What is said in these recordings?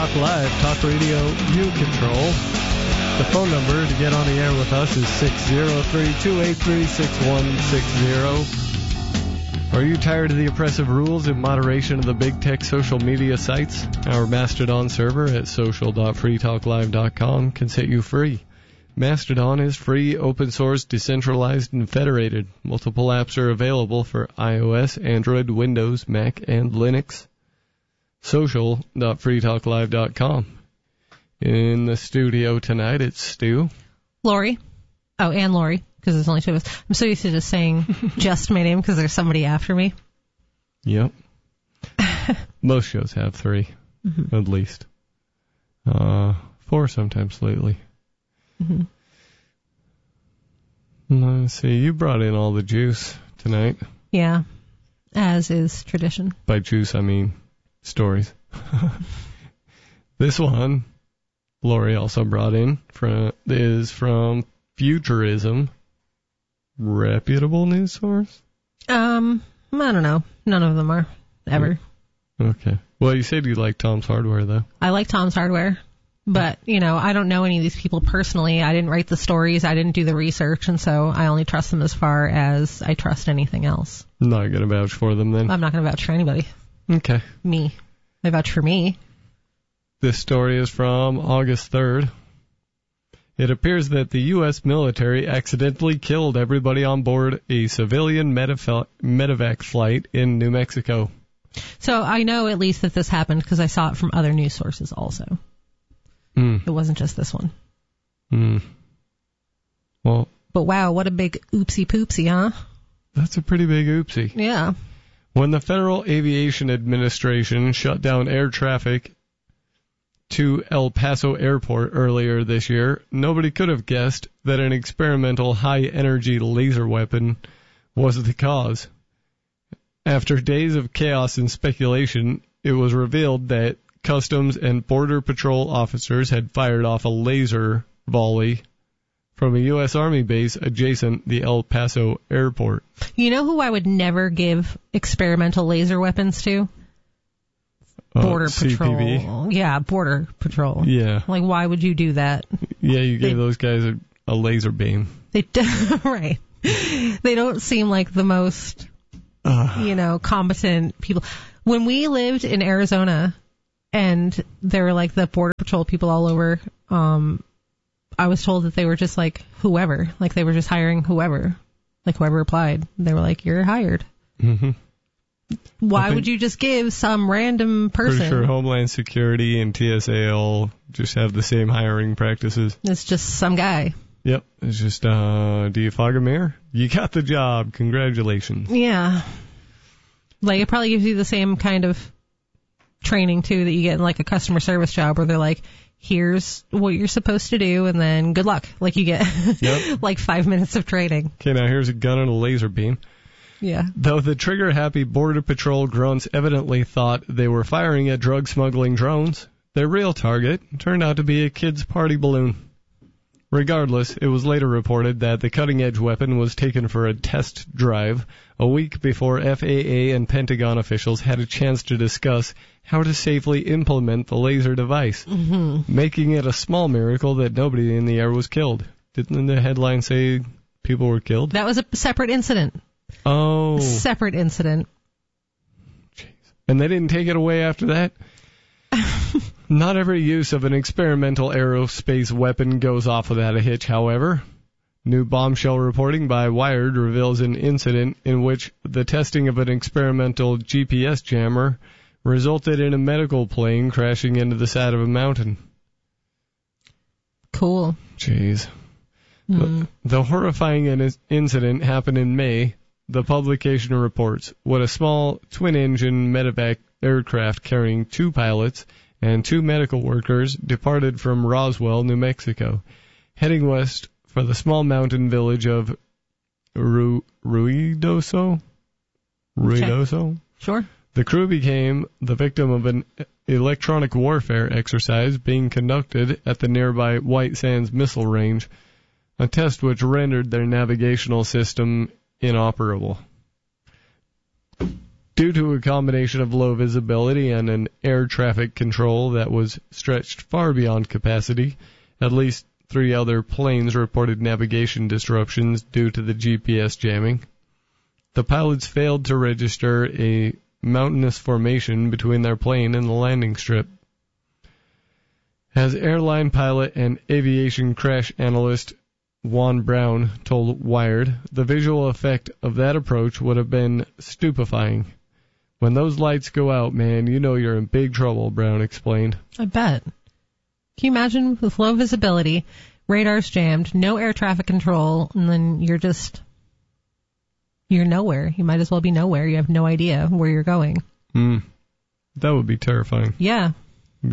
Talk Live, talk radio you control. The phone number to get on the air with us is 603-283-6160. Are you tired of the oppressive rules and moderation of the big tech social media sites? Our Mastodon server at social.freetalklive.com can set you free. Mastodon is free, open source, decentralized, and federated. Multiple apps are available for iOS, Android, Windows, Mac, and Linux. Social.freetalklive.com. In the studio tonight, it's Stu. Lori. Oh, and Lori, because there's only two of us. I'm so used to just saying just my name because there's somebody after me. Yep. Most shows have three, at least. 4 sometimes lately. Mm-hmm. Let's see, you brought in all the juice tonight. Yeah, as is tradition. By juice, I mean stories. This one, Lori also brought in, is from Futurism. Reputable news source? I don't know. None of them are, ever. Okay. Well, you said you like Tom's Hardware, though. I like Tom's Hardware. But, I don't know any of these people personally. I didn't write the stories. I didn't do the research. And so I only trust them as far as I trust anything else. Not going to vouch for them, then? I'm not going to vouch for anybody. Okay. Me. I vouch for me. This story is from August 3rd. It appears that the U.S. military accidentally killed everybody on board a civilian medevac flight in New Mexico. So I know at least that this happened because I saw it from other news sources also. It wasn't just this one. Well, but wow, what a big oopsie poopsie, huh? That's a pretty big oopsie. Yeah. When the Federal Aviation Administration shut down air traffic to El Paso Airport earlier this year, nobody could have guessed that an experimental high-energy laser weapon was the cause. After days of chaos and speculation, it was revealed that Customs and Border Patrol officers had fired off a laser volley from a U.S. Army base adjacent the El Paso airport. You know who I would never give experimental laser weapons to? Border Patrol. CPB. Yeah, Border Patrol. Yeah. Like, why would you do that? Yeah, you gave those guys a laser beam. Right. They don't seem like the most, competent people. When we lived in Arizona, and there were like the Border Patrol people all over, I was told that they were just like whoever. Like they were just hiring whoever. Like whoever applied. They were like, you're hired. Mm-hmm. Why would you just give some random person? Pretty sure Homeland Security and TSA all just have the same hiring practices. It's just some guy. Yep. It's just, do you fog a mirror? You got the job. Congratulations. Yeah. Like it probably gives you the same kind of training too that you get in like a customer service job where they're like, here's what you're supposed to do and then good luck. Like you get like 5 minutes of training. Okay, now here's a gun and a laser beam. Yeah. Though the trigger-happy Border Patrol grunts evidently thought they were firing at drug-smuggling drones, their real target turned out to be a kid's party balloon. Regardless, it was later reported that the cutting-edge weapon was taken for a test drive a week before FAA and Pentagon officials had a chance to discuss how to safely implement the laser device, making it a small miracle that nobody in the air was killed. Didn't the headline say people were killed? That was a separate incident. Oh. Separate incident. Jeez. And they didn't take it away after that? Not every use of an experimental aerospace weapon goes off without a hitch, however. New bombshell reporting by Wired reveals an incident in which the testing of an experimental GPS jammer resulted in a medical plane crashing into the side of a mountain. Cool. Jeez. The horrifying incident happened in May. The publication reports when a small twin-engine medevac aircraft carrying 2 pilots and 2 medical workers departed from Roswell, New Mexico, heading west for the small mountain village of Ruidoso? Okay. Sure. The crew became the victim of an electronic warfare exercise being conducted at the nearby White Sands Missile Range, a test which rendered their navigational system inoperable. Due to a combination of low visibility and an air traffic control that was stretched far beyond capacity, at least 3 other planes reported navigation disruptions due to the GPS jamming. The pilots failed to register a mountainous formation between their plane and the landing strip. As airline pilot and aviation crash analyst Juan Brown told Wired, the visual effect of that approach would have been stupefying. When those lights go out, man, you know you're in big trouble, Brown explained. I bet. Can you imagine with low visibility, radar's jammed, no air traffic control, and then you're nowhere. You might as well be nowhere. You have no idea where you're going. That would be terrifying. Yeah. It'd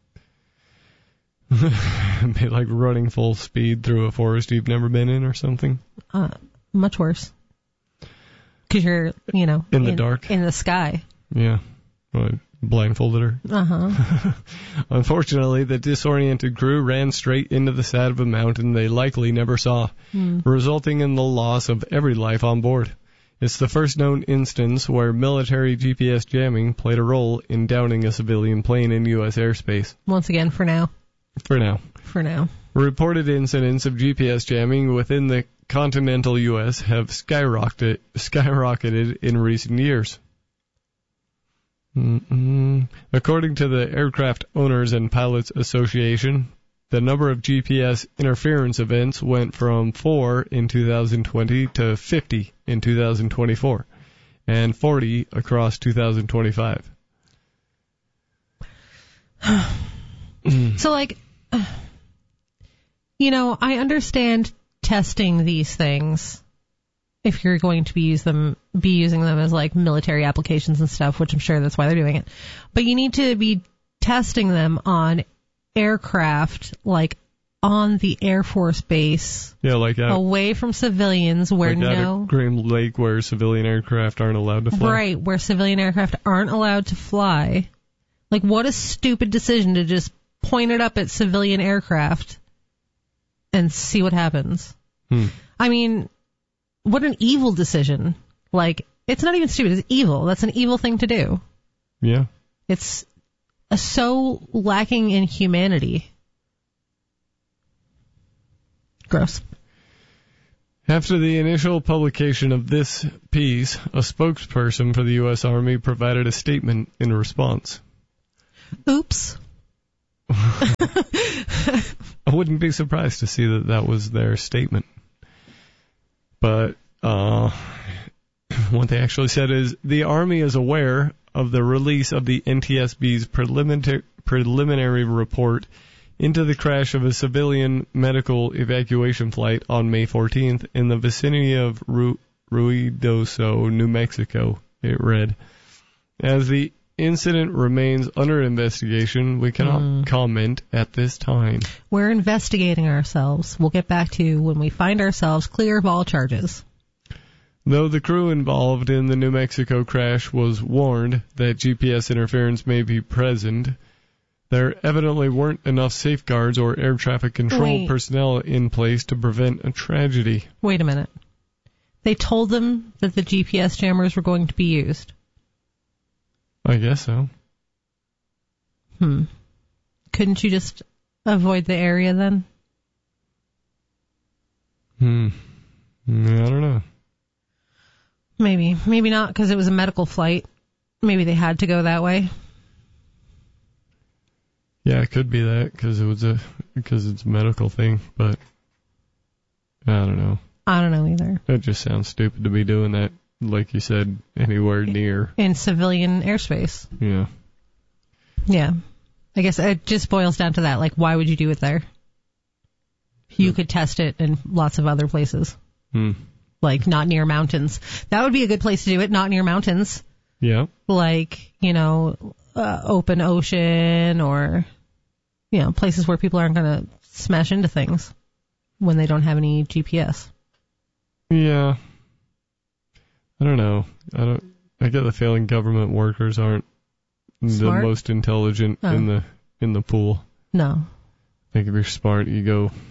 be like running full speed through a forest you've never been in or something. Much worse. Because you're, in the dark. In the sky. Yeah. Well, blindfolded her. Uh-huh. Unfortunately, the disoriented crew ran straight into the side of a mountain they likely never saw, resulting in the loss of every life on board. It's the first known instance where military GPS jamming played a role in downing a civilian plane in U.S. airspace. Once again, for now. For now. Reported incidents of GPS jamming within the continental U.S. have skyrocketed in recent years. According to the Aircraft Owners and Pilots Association, the number of GPS interference events went from 4 in 2020 to 50 in 2024, and 40 across 2025. So, I understand testing these things if you're going to be using them as military applications and stuff, which I'm sure that's why they're doing it. But you need to be testing them on aircraft, on the Air Force base. Yeah, away from civilians where at Green Lake where civilian aircraft aren't allowed to fly. Right, where civilian aircraft aren't allowed to fly. What a stupid decision to just point it up at civilian aircraft and see what happens. I mean, what an evil decision. It's not even stupid, it's evil. That's an evil thing to do. Yeah. It's so lacking in humanity. Gross. After the initial publication of this piece, a spokesperson for the U.S. Army provided a statement in response. Oops. I wouldn't be surprised to see that was their statement. But what they actually said is, the Army is aware of the release of the NTSB's preliminary report into the crash of a civilian medical evacuation flight on May 14th in the vicinity of Ruidoso, New Mexico, it read. As the incident remains under investigation, we cannot comment at this time. We're investigating ourselves. We'll get back to you when we find ourselves clear of all charges. Though the crew involved in the New Mexico crash was warned that GPS interference may be present, there evidently weren't enough safeguards or air traffic control personnel in place to prevent a tragedy. Wait a minute. They told them that the GPS jammers were going to be used. I guess so. Couldn't you just avoid the area then? I don't know. Maybe not, because it was a medical flight. Maybe they had to go that way. Yeah, it could be that because it's a medical thing, but I don't know. I don't know either. It just sounds stupid to be doing that, like you said, anywhere near. In civilian airspace. Yeah. Yeah. I guess it just boils down to that. Why would you do it there? You could test it in lots of other places. Not near mountains. That would be a good place to do it, not near mountains. Yeah. Open ocean or, places where people aren't going to smash into things when they don't have any GPS. Yeah. I don't know. I get the feeling government workers aren't smart? The most intelligent in the pool. No. I think if you're smart, you go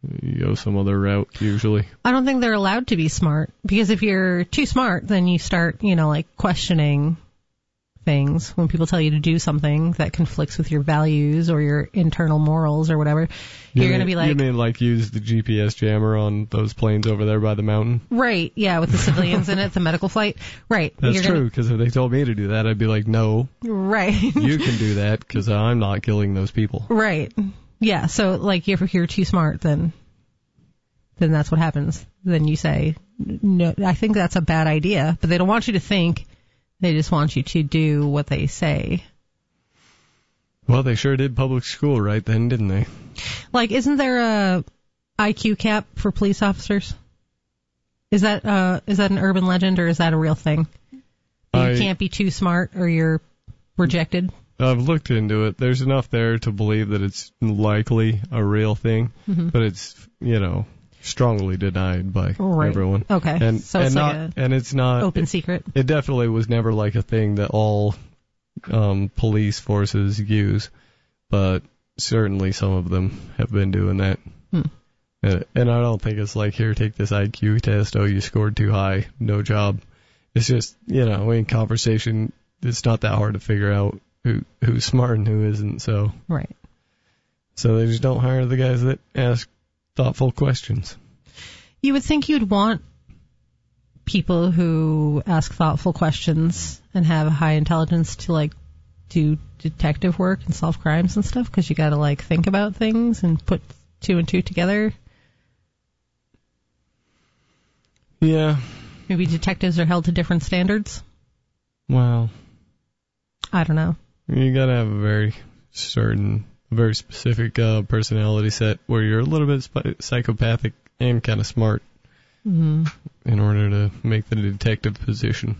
you go some other route usually. I don't think they're allowed to be smart, because if you're too smart, then you start, like questioning things when people tell you to do something that conflicts with your values or your internal morals or whatever. You're going to be like... You mean like use the GPS jammer on those planes over there by the mountain? Right, yeah, with the civilians in it, the medical flight. Right. That's true, because if they told me to do that, I'd be like, no. Right. You can do that, because I'm not killing those people. Right. Yeah, so like if you're too smart, then that's what happens. Then you say, no, I think that's a bad idea, but they don't want you to think. They just want you to do what they say. Well, they sure did public school right then, didn't they? Like, isn't there a IQ cap for police officers? Is that an urban legend, or is that a real thing? You can't be too smart or you're rejected? I've looked into it. There's enough there to believe that it's likely a real thing, but it's, strongly denied by everyone. Okay. And it's not open secret. It definitely was never like a thing that all police forces use, but certainly some of them have been doing that. And I don't think it's like, here, take this IQ test. Oh, you scored too high. No job. It's just, in conversation, it's not that hard to figure out who's smart and who isn't. So right. So they just don't hire the guys that ask thoughtful questions. You would think you'd want people who ask thoughtful questions and have high intelligence to do detective work and solve crimes and stuff, because you got to think about things and put two and two together. Yeah. Maybe detectives are held to different standards. Well, I don't know. You got to have a very specific personality set where you're a little bit psychopathic and kind of smart in order to make the detective position.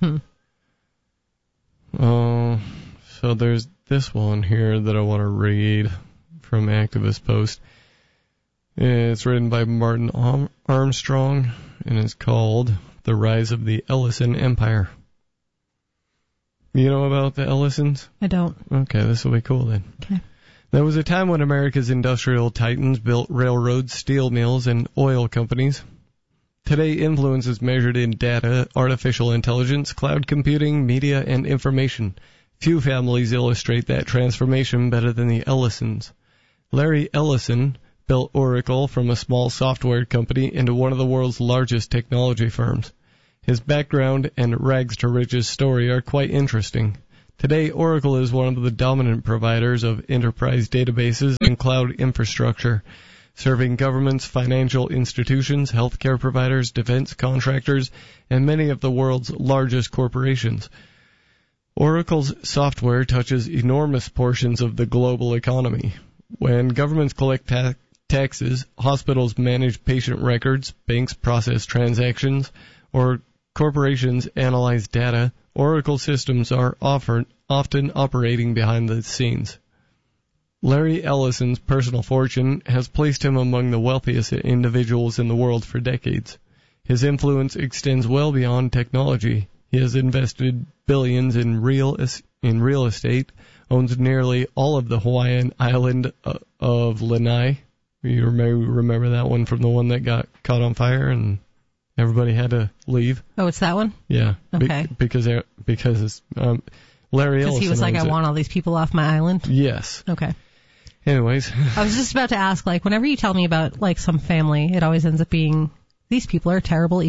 So there's this one here that I want to read from Activist Post. It's written by Martin Armstrong, and it's called The Rise of the Ellison Empire. You know about the Ellisons? I don't. Okay, this will be cool then. Okay. There was a time when America's industrial titans built railroads, steel mills, and oil companies. Today, influence is measured in data, artificial intelligence, cloud computing, media, and information. Few families illustrate that transformation better than the Ellisons. Larry Ellison built Oracle from a small software company into one of the world's largest technology firms. His background and rags to riches story are quite interesting. Today, Oracle is one of the dominant providers of enterprise databases and cloud infrastructure, serving governments, financial institutions, healthcare providers, defense contractors, and many of the world's largest corporations. Oracle's software touches enormous portions of the global economy. When governments collect taxes, hospitals manage patient records, banks process transactions, or corporations analyze data, Oracle systems are often operating behind the scenes. Larry Ellison's personal fortune has placed him among the wealthiest individuals in the world for decades. His influence extends well beyond technology. He has invested billions in real estate, owns nearly all of the Hawaiian island of Lanai. You remember that one from the one that got caught on fire and everybody had to leave? Oh, it's that one? Yeah. Okay. Because Larry Ellison. Because he was like, I want all these people off my island? Yes. Okay. Anyways. I was just about to ask, whenever you tell me about, some family, it always ends up being, these people are terrible